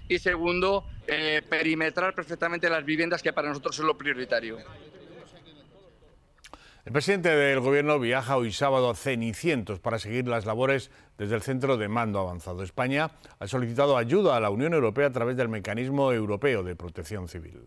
y segundo, perimetrar perfectamente las viviendas, que para nosotros es lo prioritario. El presidente del Gobierno viaja hoy sábado a Cenicientos para seguir las labores desde el Centro de Mando Avanzado. España ha solicitado ayuda a la Unión Europea a través del Mecanismo Europeo de Protección Civil.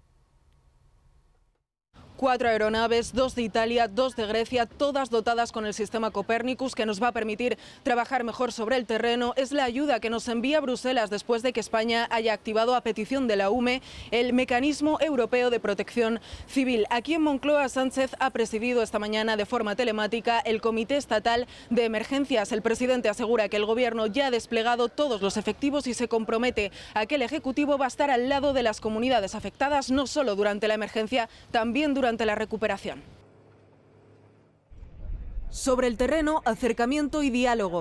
4 aeronaves, 2 de Italia, 2 de Grecia, todas dotadas con el sistema Copernicus, que nos va a permitir trabajar mejor sobre el terreno. Es la ayuda que nos envía Bruselas después de que España haya activado, a petición de la UME, el Mecanismo Europeo de Protección Civil. Aquí en Moncloa, Sánchez ha presidido esta mañana de forma telemática el Comité Estatal de Emergencias. El presidente asegura que el Gobierno ya ha desplegado todos los efectivos y se compromete a que el Ejecutivo va a estar al lado de las comunidades afectadas, no solo durante la emergencia, también durante la recuperación. Sobre el terreno, acercamiento y diálogo.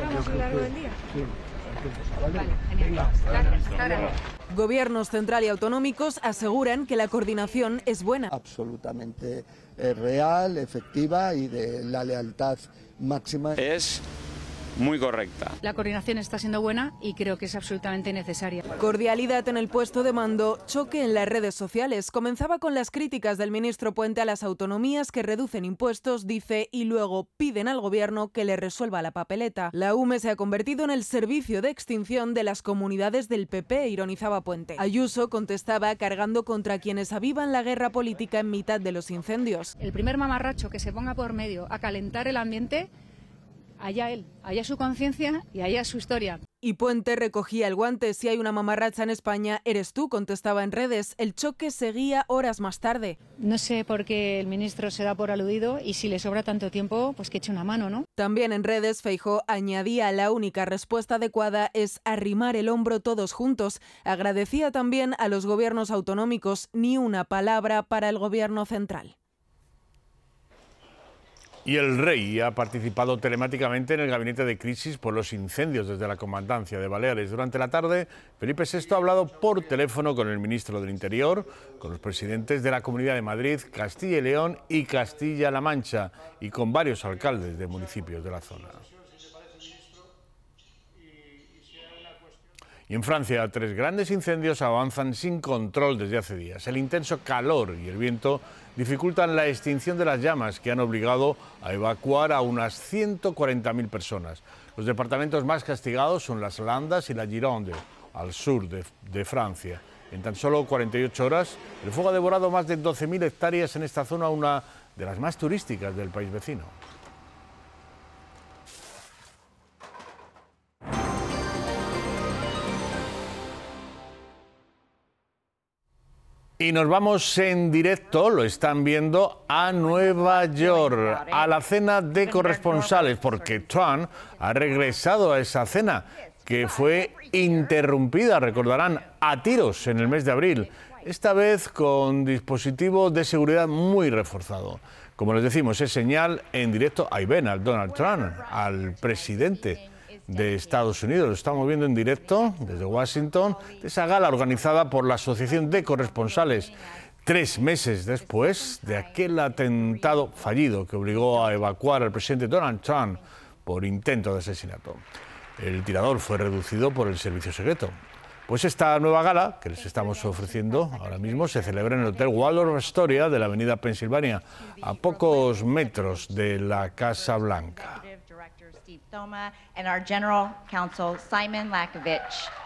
Gobiernos central y autonómicos aseguran que la coordinación es buena. Absolutamente real, efectiva y de la lealtad máxima. Es muy correcta. La coordinación está siendo buena y creo que es absolutamente necesaria. Cordialidad en el puesto de mando, choque en las redes sociales. Comenzaba con las críticas del ministro Puente a las autonomías que reducen impuestos, dice, y luego piden al Gobierno que le resuelva la papeleta. La UME se ha convertido en el servicio de extinción de las comunidades del PP, ironizaba Puente. Ayuso contestaba cargando contra quienes avivan la guerra política en mitad de los incendios. El primer mamarracho que se ponga por medio a calentar el ambiente, allá él, allá su conciencia y allá su historia. Y Puente recogía el guante. Si hay una mamarracha en España, eres tú, contestaba en redes. El choque seguía horas más tarde. No sé por qué el ministro se da por aludido y si le sobra tanto tiempo, pues que eche una mano, ¿no? También en redes, Feijóo añadía: la única respuesta adecuada es arrimar el hombro todos juntos. Agradecía también a los gobiernos autonómicos, ni una palabra para el gobierno central. Y el rey ha participado telemáticamente en el gabinete de crisis por los incendios desde la Comandancia de Baleares. Durante la tarde, Felipe VI ha hablado por teléfono con el ministro del Interior, con los presidentes de la Comunidad de Madrid, Castilla y León y Castilla-La Mancha, y con varios alcaldes de municipios de la zona. Y en Francia, 3 grandes incendios avanzan sin control desde hace días. El intenso calor y el viento dificultan la extinción de las llamas, que han obligado a evacuar a unas 140.000 personas. Los departamentos más castigados son las Landes y la Gironde, al sur de Francia. En tan solo 48 horas, el fuego ha devorado más de 12.000 hectáreas en esta zona, una de las más turísticas del país vecino. Y nos vamos en directo, lo están viendo, a Nueva York, a la cena de corresponsales, porque Trump ha regresado a esa cena, que fue interrumpida, recordarán, a tiros en el mes de abril, esta vez con dispositivo de seguridad muy reforzado. Como les decimos, es señal en directo, ahí ven al Donald Trump, al presidente de Estados Unidos. Lo estamos viendo en directo desde Washington, de esa gala organizada por la Asociación de Corresponsales, 3 meses después de aquel atentado fallido que obligó a evacuar al presidente Donald Trump por intento de asesinato. El tirador fue reducido por el servicio secreto. Pues esta nueva gala que les estamos ofreciendo ahora mismo se celebra en el Hotel Waldorf Astoria de la avenida Pensilvania, a pocos metros de la Casa Blanca. Steve Thoma and our General Counsel Simon Lakovich.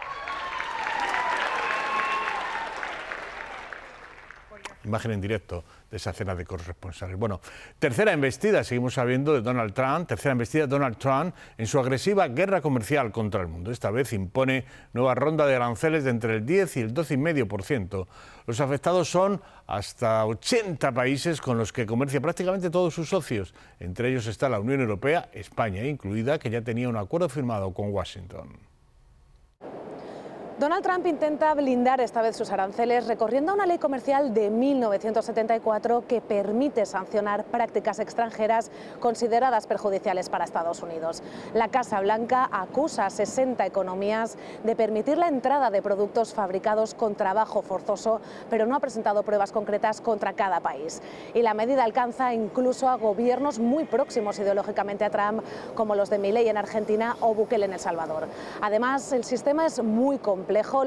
Imagen en directo de esa cena de corresponsales. Bueno, tercera embestida, seguimos sabiendo, de Donald Trump, tercera embestida de Donald Trump en su agresiva guerra comercial contra el mundo. Esta vez impone nueva ronda de aranceles de entre el 10 y el 12,5%. Los afectados son hasta 80 países con los que comercia prácticamente todos sus socios. Entre ellos está la Unión Europea, España incluida, que ya tenía un acuerdo firmado con Washington. Donald Trump intenta blindar esta vez sus aranceles recorriendo una ley comercial de 1974 que permite sancionar prácticas extranjeras consideradas perjudiciales para Estados Unidos. La Casa Blanca acusa a 60 economías de permitir la entrada de productos fabricados con trabajo forzoso, pero no ha presentado pruebas concretas contra cada país. Y la medida alcanza incluso a gobiernos muy próximos ideológicamente a Trump, como los de Milei en Argentina o Bukele en El Salvador. Además, el sistema es muy complejo.